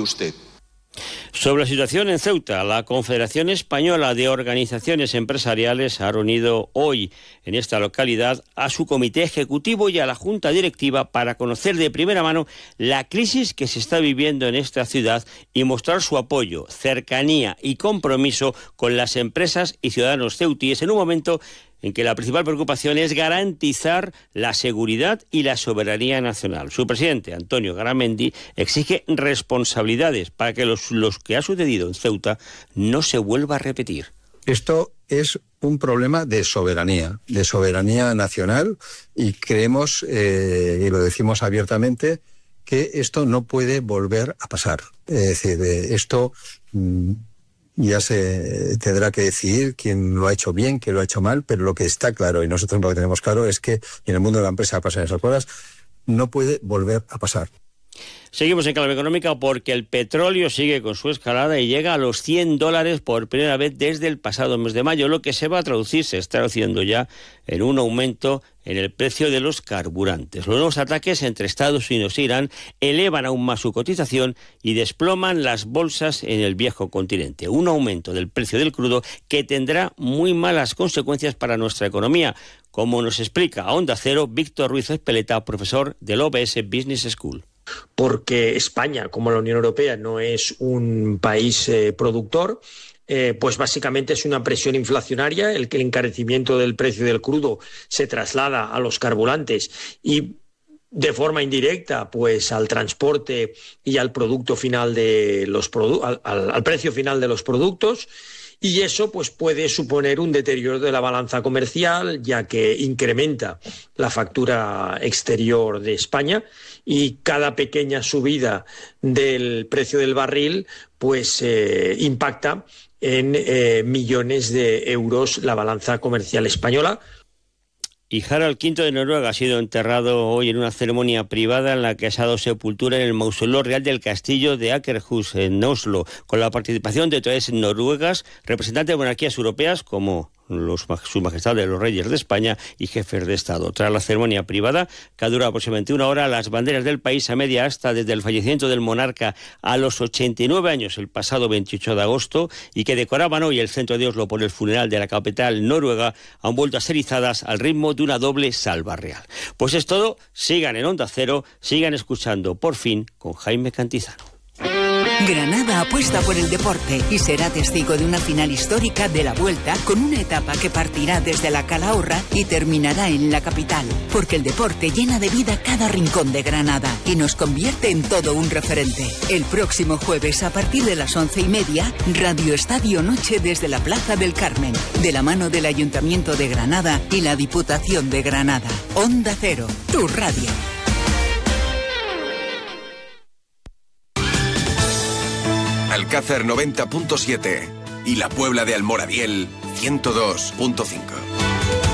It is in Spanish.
usted. Sobre la situación en Ceuta, la Confederación Española de Organizaciones Empresariales ha reunido hoy en esta localidad a su comité ejecutivo y a la junta directiva para conocer de primera mano la crisis que se está viviendo en esta ciudad y mostrar su apoyo, cercanía y compromiso con las empresas y ciudadanos ceutíes en un momento en que la principal preocupación es garantizar la seguridad y la soberanía nacional. Su presidente, Antonio Garamendi, exige responsabilidades para que los que ha sucedido en Ceuta no se vuelva a repetir. Esto es un problema de soberanía nacional, y creemos, y lo decimos abiertamente, que esto no puede volver a pasar. Es decir, esto ya se tendrá que decidir quién lo ha hecho bien, quién lo ha hecho mal, pero lo que está claro, y nosotros lo que tenemos claro, es que en el mundo de la empresa pasan esas cosas, no puede volver a pasar. Seguimos en clave económica porque el petróleo sigue con su escalada y llega a los $100 por primera vez desde el pasado mes de mayo, lo que se va a traducir, se está haciendo ya, en un aumento en el precio de los carburantes. Los nuevos ataques entre Estados Unidos e Irán elevan aún más su cotización y desploman las bolsas en el viejo continente. Un aumento del precio del crudo que tendrá muy malas consecuencias para nuestra economía, como nos explica a Onda Cero Víctor Ruiz Espeleta, profesor del OBS Business School. Porque España, como la Unión Europea, no es un país productor, pues básicamente es una presión inflacionaria, el que el encarecimiento del precio del crudo se traslada a los carburantes y de forma indirecta pues al transporte y al producto final de los al precio final de los productos. Y eso pues puede suponer un deterioro de la balanza comercial, ya que incrementa la factura exterior de España, y cada pequeña subida del precio del barril pues impacta en millones de euros la balanza comercial española. Y Harald V de Noruega ha sido enterrado hoy en una ceremonia privada en la que ha dado sepultura en el mausoleo real del castillo de Akershus, en Oslo, con la participación de autoridades noruegas, representantes de monarquías europeas como Su Majestad de los Reyes de España y jefes de Estado. Tras la ceremonia privada, que ha durado aproximadamente una hora, las banderas del país a media asta desde el fallecimiento del monarca a los 89 años el pasado 28 de agosto y que decoraban hoy el centro de Oslo por el funeral de la capital noruega, han vuelto a ser izadas al ritmo de una doble salva real. Pues es todo, sigan en Onda Cero, sigan escuchando Por Fin con Jaime Cantizano. Granada apuesta por el deporte y será testigo de una final histórica de la Vuelta, con una etapa que partirá desde la Calahorra y terminará en la capital, porque el deporte llena de vida cada rincón de Granada y nos convierte en todo un referente. El próximo jueves a partir de las 11:30, Radio Estadio Noche desde la Plaza del Carmen, de la mano del Ayuntamiento de Granada y la Diputación de Granada. Onda Cero, tu radio. Alcázar 90.7 y la Puebla de Almoradiel 102.5.